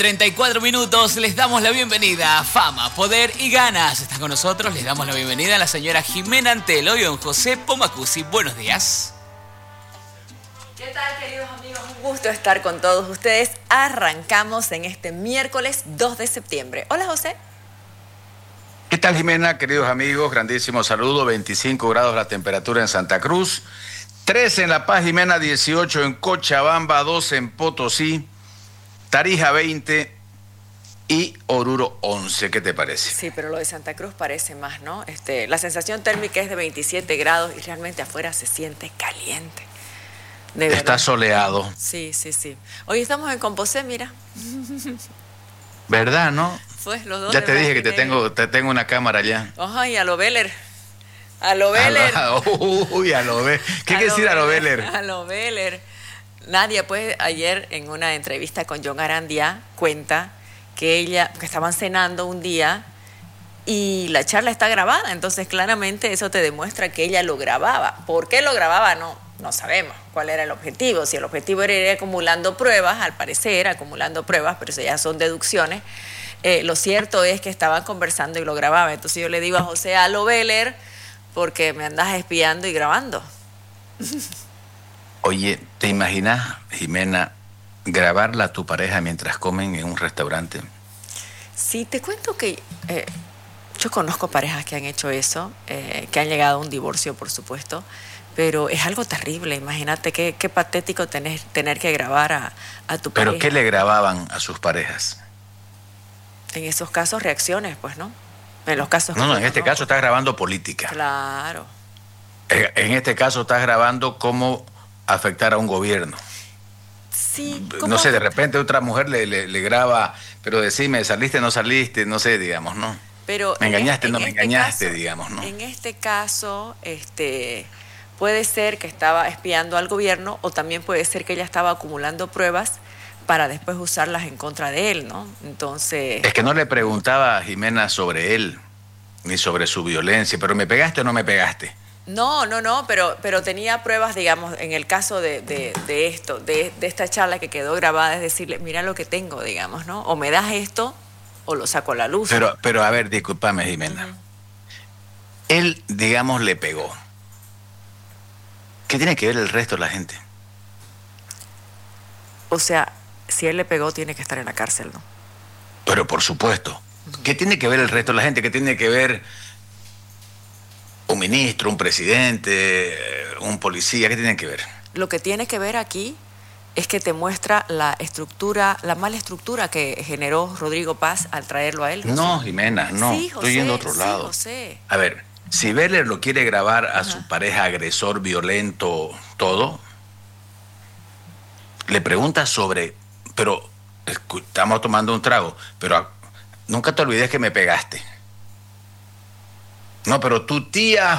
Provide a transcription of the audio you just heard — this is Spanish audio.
34 minutos, les damos la bienvenida a Fama, Poder y Ganas. Está con nosotros, les damos la bienvenida a la señora Jimena Antelo y don José Pomacuzzi. Buenos días. ¿Qué tal, queridos amigos? Un gusto estar con todos ustedes. Arrancamos en este miércoles 2 de septiembre. Hola, José. ¿Qué tal, Jimena? Queridos amigos, grandísimo saludo. 25 grados la temperatura en Santa Cruz, 13 en La Paz, Jimena, 18 en Cochabamba, 12 en Potosí, Tarija 20 y Oruro 11. ¿Qué te parece? Sí, pero lo de Santa Cruz parece más, ¿no? La sensación térmica es de 27 grados y realmente afuera se siente caliente. De verdad. Está soleado. Sí. Hoy estamos en Composé, mira. ¿Verdad, no? Pues los dos. Ya te dije que te tengo una cámara allá. Ay, a lo Beller. A lo Beller. Uy, a lo Beller. ¿Qué quiere decir a lo Beller? A lo Beller. Nadia, pues, ayer en una entrevista con John Arandia cuenta que estaban cenando un día y la charla está grabada, entonces claramente eso te demuestra que ella lo grababa. ¿Por qué lo grababa? No sabemos cuál era el objetivo. Si el objetivo era ir acumulando pruebas, al parecer, acumulando pruebas, pero eso ya son deducciones. Lo cierto es que estaban conversando y lo grababa. Entonces yo le digo a José, a lo Beller, porque me andas espiando y grabando. Oye, ¿te imaginas, Jimena, grabarla a tu pareja mientras comen en un restaurante? Sí, te cuento que yo conozco parejas que han hecho eso, que han llegado a un divorcio, por supuesto, pero es algo terrible. Imagínate qué patético tener que grabar a tu pareja. ¿Pero qué le grababan a sus parejas? En esos casos, reacciones, pues, ¿no? En los casos... No, en este caso estás grabando política. Claro. En este caso estás grabando cómo afectar a un gobierno. Sí. No sé, de repente otra mujer le graba, pero decime, ¿saliste o no saliste? No sé, digamos, ¿no? Pero me engañaste, no me engañaste, caso, digamos, ¿no? En este caso, puede ser que estaba espiando al gobierno o también puede ser que ella estaba acumulando pruebas para después usarlas en contra de él, ¿no? Entonces... Es que no le preguntaba a Jimena sobre él, ni sobre su violencia, pero ¿me pegaste o no me pegaste? No, pero tenía pruebas, digamos, en el caso de esta charla que quedó grabada, es decirle, mira lo que tengo, digamos, ¿no? O me das esto o lo saco a la luz. Pero a ver, discúlpame, Jimena. Uh-huh. Él, digamos, le pegó. ¿Qué tiene que ver el resto de la gente? O sea, si él le pegó, tiene que estar en la cárcel, ¿no? Pero por supuesto. Uh-huh. ¿Qué tiene que ver el resto de la gente? ¿Qué tiene que ver un ministro, un presidente, un policía? ¿Qué tiene que ver? Lo que tiene que ver aquí es que te muestra la mala estructura que generó Rodrigo Paz al traerlo a él. José. No, Jimena, no. Sí, José, estoy yendo a otro lado. José. A ver, si Beller lo quiere grabar a su pareja agresor, violento, todo, le pregunta sobre, pero estamos tomando un trago, pero nunca te olvides que me pegaste. No, pero tu tía